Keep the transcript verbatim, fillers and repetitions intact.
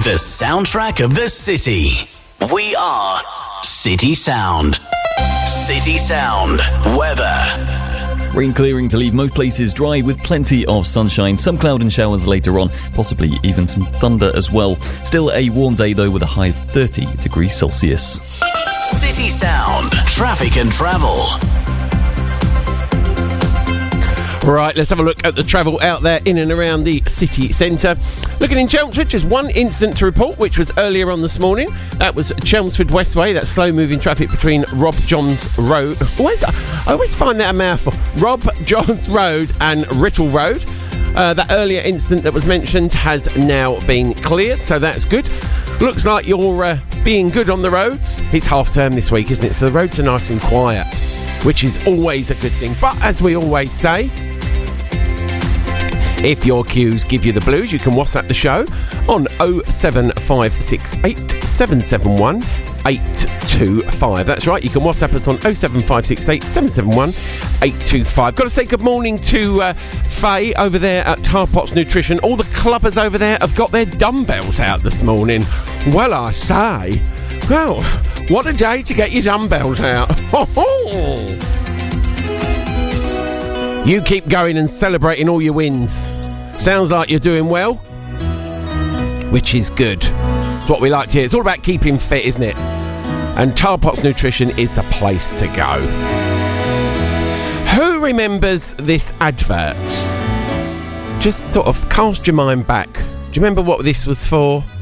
The soundtrack of the city. We are City Sound. City Sound. Weather. Rain clearing to leave most places dry with plenty of sunshine. Some cloud and showers later on, possibly even some thunder as well. Still a warm day though with a high of thirty degrees Celsius. City Sound. Traffic and travel. Right, let's have a look at the travel out there in and around the city centre. Looking in Chelmsford, just one incident to report, which was earlier on this morning. That was Chelmsford Westway, that slow-moving traffic between Rob Johns Road. Always, I always find that a mouthful. Rob Johns Road and Riddle Road. Uh, that earlier incident that was mentioned has now been cleared, so that's good. Looks like you're uh, being good on the roads. It's half-term this week, isn't it? So the roads are nice and quiet, which is always a good thing. But as we always say, if your queues give you the blues, you can WhatsApp the show on oh seven five six eight, seven seven one, eight two five. That's right, you can WhatsApp us on oh seven five six eight, seven seven one, eight two five. Got to say good morning to uh, Faye over there at Tarpots Nutrition. All the clubbers over there have got their dumbbells out this morning. Well, I say, well, what a day to get your dumbbells out. You keep going and celebrating all your wins. Sounds like you're doing well, which is good. It's what we like to hear. It's all about keeping fit, isn't it? And Tarpots Nutrition is the place to go. Who remembers this advert? Just sort of cast your mind back. Do you remember what this was for?